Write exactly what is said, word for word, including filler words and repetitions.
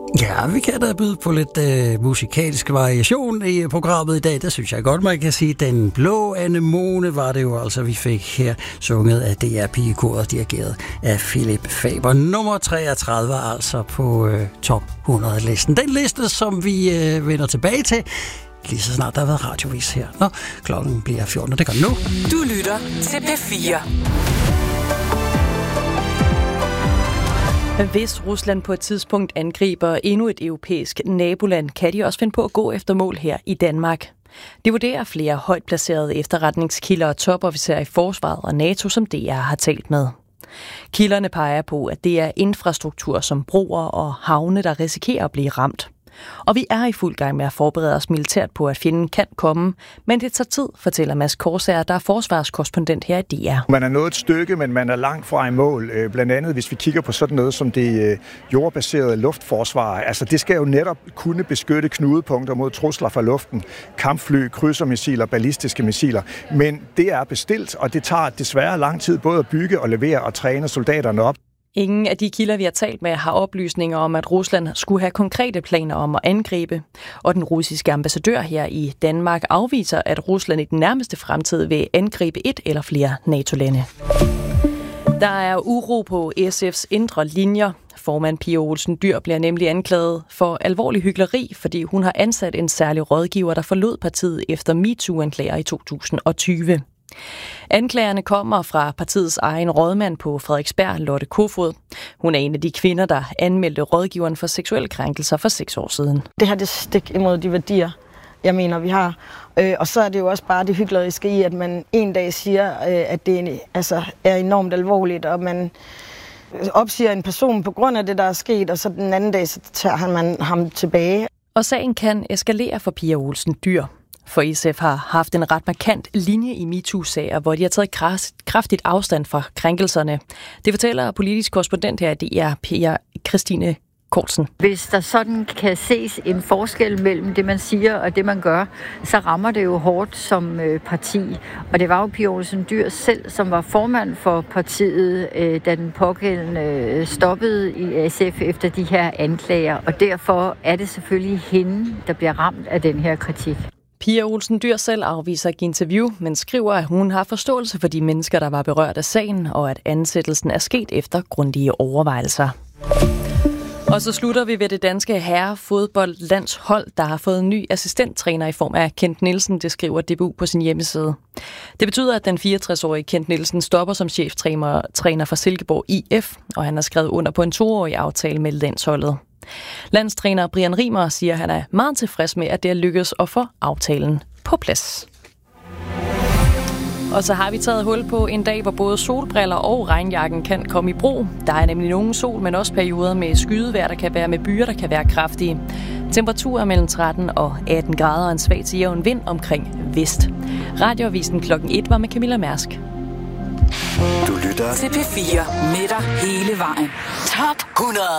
Ja, vi kan da byde på lidt øh, musikalsk variation i programmet i dag. Det synes jeg godt, man kan sige. Den blå anemone var det jo altså, vi fik her sunget af D R Pigekoret, dirigeret af Philip Faber. Nummer treogtredive altså på øh, top hundrede-listen. Den liste, som vi øh, vender tilbage til, lige så snart der har været radiovis her. Nå, klokken bliver fjorten, og det gør nu. Du lytter til P fire. Hvis Rusland på et tidspunkt angriber endnu et europæisk naboland, kan de også finde på at gå efter mål her i Danmark. Det vurderer flere højt placerede efterretningskilder og topofficerer i Forsvaret og NATO, som D R har talt med. Kilderne peger på, at det er infrastruktur som broer og havne, der risikerer at blive ramt. Og vi er i fuld gang med at forberede os militært på, at fjenden kan komme, men det tager tid, fortæller Mads Korsager, der er forsvarskorrespondent her i D R. Man er nået et stykke, men man er langt fra i mål. Blandt andet, hvis vi kigger på sådan noget som det jordbaserede luftforsvar. Altså, det skal jo netop kunne beskytte knudepunkter mod trusler fra luften, kampfly, krydsermissiler, ballistiske missiler. Men det er bestilt, og det tager desværre lang tid både at bygge og levere og træne soldaterne op. Ingen af de kilder, vi har talt med, har oplysninger om, at Rusland skulle have konkrete planer om at angribe. Og den russiske ambassadør her i Danmark afviser, at Rusland i den nærmeste fremtid vil angribe et eller flere NATO-lande. Der er uro på S F's indre linjer. Formand Pia Olsen Dyhr bliver nemlig anklaget for alvorlig hykleri, fordi hun har ansat en særlig rådgiver, der forlod partiet efter MeToo-anklager i to tusind og tyve. Anklagerne kommer fra partiets egen rådmand på Frederiksberg, Lotte Kofod. Hun er en af de kvinder, der anmeldte rådgiveren for seksuelle krænkelser for seks år siden. Det her det stik imod de værdier, jeg mener, vi har. Og så er det jo også bare det hykleriske i, at man en dag siger, at det altså, er enormt alvorligt, og man opsiger en person på grund af det, der er sket, og så den anden dag, så tager man ham tilbage. Og sagen kan eskalere for Pia Olsen Dyhr. For S F har haft en ret markant linje i MeToo-sager, hvor de har taget kraftigt afstand fra krænkelserne. Det fortæller politisk korrespondent her, det er Pia Christine Kortsen. Hvis der sådan kan ses en forskel mellem det, man siger og det, man gør, så rammer det jo hårdt som parti. Og det var jo Pia Olsen Dyhr selv, som var formand for partiet, da den pågældende stoppede i S F efter de her anklager. Og derfor er det selvfølgelig hende, der bliver ramt af den her kritik. Pia Olsen Dyhr selv afviser at give interview, men skriver, at hun har forståelse for de mennesker, der var berørt af sagen, og at ansættelsen er sket efter grundige overvejelser. Og så slutter vi ved det danske herrefodboldlandshold, der har fået en ny assistenttræner i form af Kent Nielsen, det skriver D B U på sin hjemmeside. Det betyder, at den fireogtres-årige Kent Nielsen stopper som cheftræner træner for Silkeborg I F, og han har skrevet under på en toårig aftale med landsholdet. Landstræner Brian Rimer siger, at han er meget tilfreds med, at det er lykkedes at få aftalen på plads. Og så har vi taget hul på en dag, hvor både solbriller og regnjakken kan komme i brug. Der er nemlig nogen sol, men også perioder med skydevejr, der kan være med byer, der kan være kraftige. Temperaturer mellem tretten og atten grader og en svag til jævn vind omkring vest. Radioavisen klokken et var med Camilla Mærsk. Du lytter til P fire med dig hele vejen. Top hundrede.